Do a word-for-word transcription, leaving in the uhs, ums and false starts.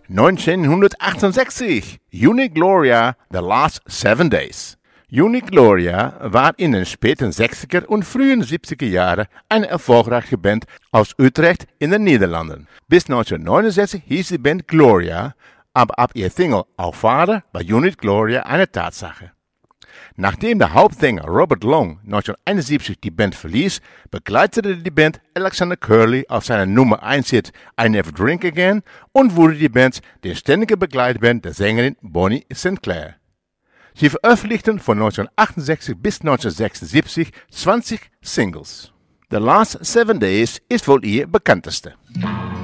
neunzehnhundertachtundsechzig, Unique Gloria, The Last Seven Days. Unique Gloria war in den späten sechziger und frühen siebziger Jahren eine erfolgreiche Band aus Utrecht in den Niederlanden. Bis neunzehnhundertneunundsechzig hieß die Band Gloria, aber ab ihr Single Our Father war Unique Gloria eine Tatsache. Nachdem der Hauptsänger Robert Long neunzehnhunderteinundsiebzig die Band verließ, begleitete die Band Alexander Curly auf seiner Nummer eins Hit I Never Drink Again und wurde die Band die ständige Begleitband der Sängerin Bonnie Sinclair. Sie veröffentlichten von neunzehnhundertachtundsechzig bis neunzehnhundertsechsundsiebzig zwanzig Singles. The Last Seven Days ist wohl ihr bekannteste.